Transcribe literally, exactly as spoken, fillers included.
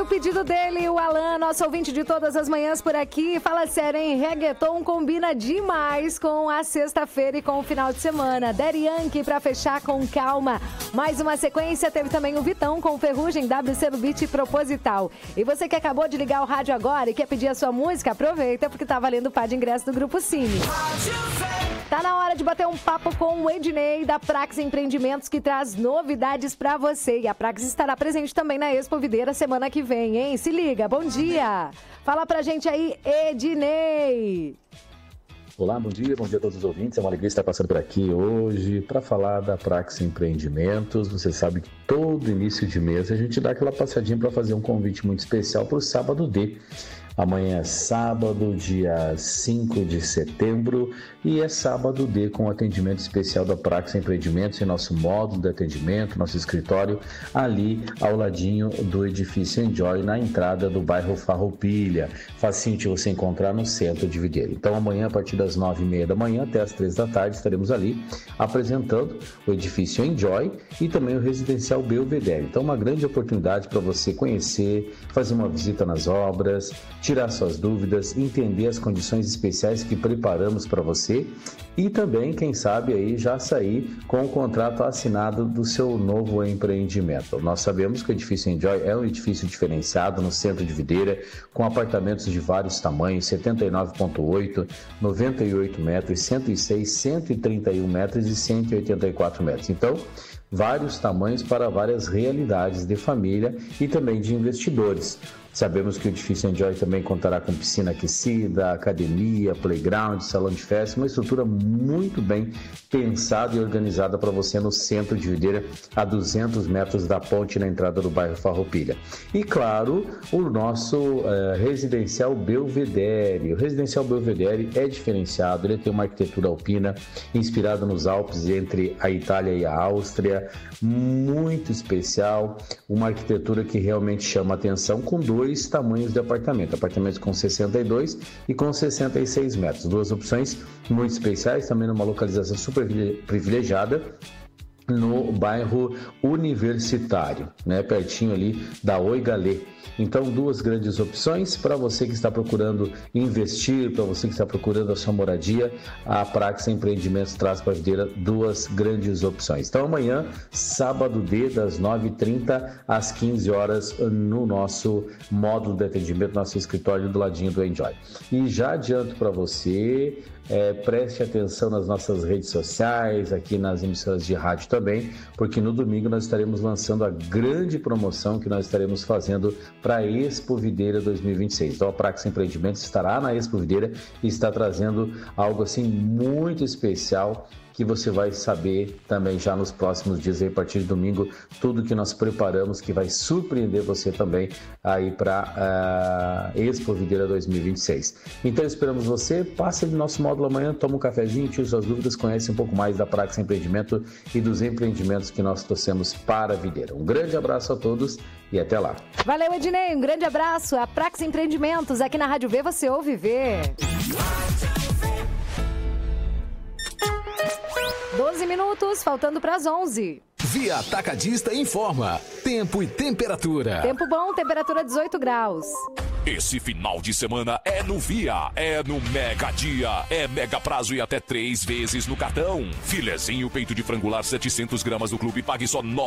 pedido dele, o Alan, nosso ouvinte de todas as manhãs por aqui. Fala sério, hein? Reggaeton combina demais com a sexta-feira e com o final de semana. Daddy Yankee pra fechar com calma. Mais uma sequência, teve também o Vitão com Ferrugem, W C no Beat Proposital. E você que acabou de ligar o rádio agora e quer pedir a sua música, aproveita porque tá valendo o par de ingresso do Grupo Cine. Tá na hora de bater um papo com o Ednei da Praxis Empreendimentos, que traz novidades pra você. E a Praxis estará presente também na Expo Videira semana que vem, hein? Se liga, bom dia! Fala pra gente aí, Ednei! Olá, bom dia, bom dia a todos os ouvintes. É uma alegria estar passando por aqui hoje para falar da Praxis Empreendimentos. Você sabe que todo início de mês a gente dá aquela passadinha para fazer um convite muito especial para o Sábado D. Amanhã é sábado, dia cinco de setembro, e é sábado D com atendimento especial da Praxis Empreendimentos em nosso módulo de atendimento, nosso escritório, ali ao ladinho do edifício Enjoy, na entrada do bairro Farroupilha. Facinho de você encontrar no centro de Videira. Então amanhã, a partir das nove e meia da manhã até as três da tarde, estaremos ali apresentando o edifício Enjoy e também o residencial Belvedere. Então uma grande oportunidade para você conhecer, fazer uma visita nas obras, tirar suas dúvidas, entender as condições especiais que preparamos para você e também, quem sabe, aí já sair com o contrato assinado do seu novo empreendimento. Nós sabemos que o edifício Enjoy é um edifício diferenciado no centro de Videira, com apartamentos de vários tamanhos, setenta e nove vírgula oito, noventa e oito metros, cento e seis, cento e trinta e um metros e cento e oitenta e quatro metros. Então, vários tamanhos para várias realidades de família e também de investidores. Sabemos que o edifício Enjoy também contará com piscina aquecida, academia, playground, salão de festa, uma estrutura muito bem pensada e organizada para você no centro de Videira, a duzentos metros da ponte na entrada do bairro Farroupilha. E claro, o nosso uh, residencial Belvedere. O residencial Belvedere é diferenciado, ele tem uma arquitetura alpina inspirada nos Alpes entre a Itália e a Áustria, muito especial, uma arquitetura que realmente chama atenção, com dois tamanhos de apartamento, apartamentos com sessenta e dois e com sessenta e seis metros, duas opções muito especiais, também numa localização super privilegiada no bairro Universitário, né, pertinho ali da Oi Galê. Então, duas grandes opções para você que está procurando investir, para você que está procurando a sua moradia. A Praxis Empreendimentos traz para a Videira duas grandes opções. Então, amanhã, sábado D, das nove e trinta às quinze horas, no nosso módulo de atendimento, nosso escritório do ladinho do Enjoy. E já adianto para você, é, preste atenção nas nossas redes sociais, aqui nas emissoras de rádio também, porque no domingo nós estaremos lançando a grande promoção que nós estaremos fazendo para a Expo Videira dois mil e vinte e seis. Então a Praxis Empreendimentos estará na Expo Videira e está trazendo algo assim muito especial, que você vai saber também já nos próximos dias, aí, a partir de domingo, tudo que nós preparamos, que vai surpreender você também aí para a uh, Expo Videira dois mil e vinte e seis. Então esperamos você, passe no nosso módulo amanhã, toma um cafezinho, tire suas dúvidas, conhece um pouco mais da Praxis Empreendimento e dos empreendimentos que nós trouxemos para a Videira. Um grande abraço a todos e até lá. Valeu, Ednei, um grande abraço. A Praxis Empreendimentos, aqui na Rádio V, você ouve ver. doze minutos, faltando para as onze. Via Atacadista informa. Tempo e temperatura. Tempo bom, temperatura dezoito graus. Esse final de semana é no Via, é no Mega Dia, é mega prazo e até três vezes no cartão. Filezinho peito de frangular setecentos gramas do clube, pague só nove